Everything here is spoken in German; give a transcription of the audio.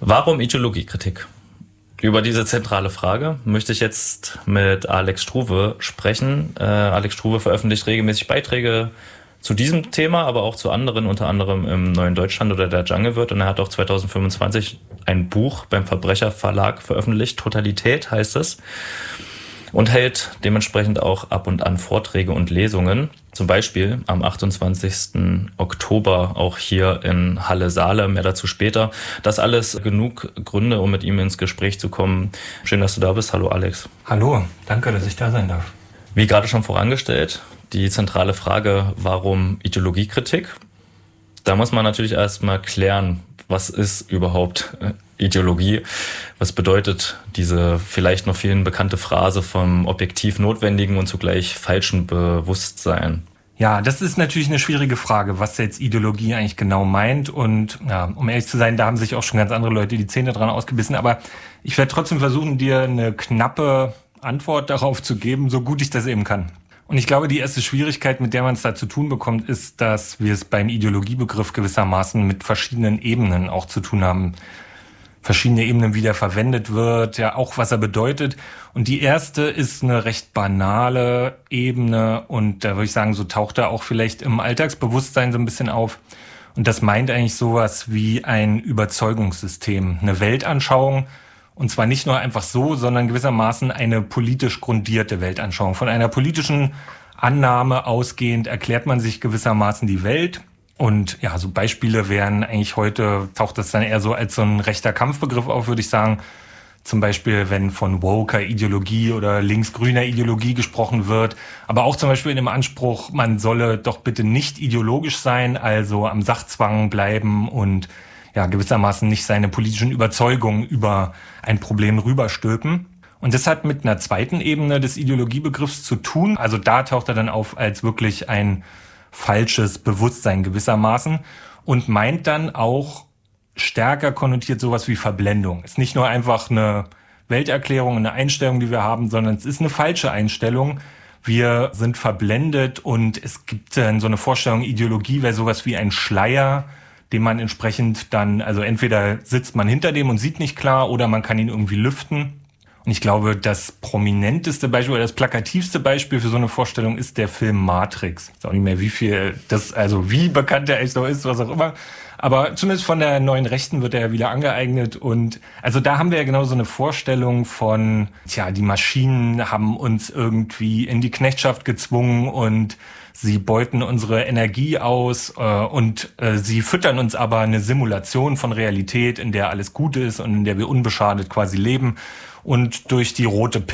Warum Ideologiekritik? Über diese zentrale Frage möchte ich jetzt mit Alex Struve sprechen. Alex Struve veröffentlicht regelmäßig Beiträge zu diesem Thema, aber auch zu anderen, unter anderem im Neuen Deutschland oder der Jungle wird. Und er hat auch 2025 ein Buch beim Verbrecherverlag veröffentlicht, Totalität heißt es, und hält dementsprechend auch ab und an Vorträge und Lesungen. Zum Beispiel am 28. Oktober auch hier in Halle-Saale, mehr dazu später. Das alles genug Gründe, um mit ihm ins Gespräch zu kommen. Schön, dass du da bist. Hallo Alex. Hallo, danke, dass ich da sein darf. Wie gerade schon vorangestellt, die zentrale Frage, warum Ideologiekritik? Da muss man natürlich erstmal klären, was ist überhaupt Ideologie? Was bedeutet diese vielleicht noch vielen bekannte Phrase vom objektiv notwendigen und zugleich falschen Bewusstsein? Ja, das ist natürlich eine schwierige Frage, was jetzt Ideologie eigentlich genau meint. Und ja, um ehrlich zu sein, da haben sich auch schon ganz andere Leute die Zähne dran ausgebissen. Aber ich werde trotzdem versuchen, dir eine knappe Antwort darauf zu geben, so gut ich das eben kann. Und ich glaube, die erste Schwierigkeit, mit der man es da zu tun bekommt, ist, dass wir es beim Ideologiebegriff gewissermaßen mit verschiedenen Ebenen auch zu tun haben. Verschiedene Ebenen, wie der verwendet wird, ja auch was er bedeutet. Und die erste ist eine recht banale Ebene und da würde ich sagen, so taucht er auch vielleicht im Alltagsbewusstsein so ein bisschen auf. Und das meint eigentlich sowas wie ein Überzeugungssystem, eine Weltanschauung. Und zwar nicht nur einfach so, sondern gewissermaßen eine politisch grundierte Weltanschauung. Von einer politischen Annahme ausgehend erklärt man sich gewissermaßen die Welt. Und ja, so Beispiele wären eigentlich heute, taucht das dann eher so als so ein rechter Kampfbegriff auf, würde ich sagen. Zum Beispiel, wenn von woker Ideologie oder linksgrüner Ideologie gesprochen wird. Aber auch zum Beispiel in dem Anspruch, man solle doch bitte nicht ideologisch sein, also am Sachzwang bleiben und ja gewissermaßen nicht seine politischen Überzeugungen über ein Problem rüberstülpen. Und das hat mit einer zweiten Ebene des Ideologiebegriffs zu tun. Also da taucht er dann auf als wirklich ein falsches Bewusstsein gewissermaßen und meint dann auch stärker konnotiert sowas wie Verblendung. Ist nicht nur einfach eine Welterklärung, eine Einstellung, die wir haben, sondern es ist eine falsche Einstellung. Wir sind verblendet und es gibt dann so eine Vorstellung, Ideologie wäre sowas wie ein Schleier, den man entsprechend dann, also entweder sitzt man hinter dem und sieht nicht klar oder man kann ihn irgendwie lüften. Und ich glaube, das prominenteste Beispiel oder das plakativste Beispiel für so eine Vorstellung ist der Film Matrix. Ich weiß auch nicht mehr, wie bekannt der echt noch ist, was auch immer. Aber zumindest von der neuen Rechten wird er ja wieder angeeignet. Und also da haben wir ja genau so eine Vorstellung von, die Maschinen haben uns irgendwie in die Knechtschaft gezwungen und sie beuten unsere Energie aus und sie füttern uns aber eine Simulation von Realität, in der alles gut ist und in der wir unbeschadet quasi leben. Und durch die rote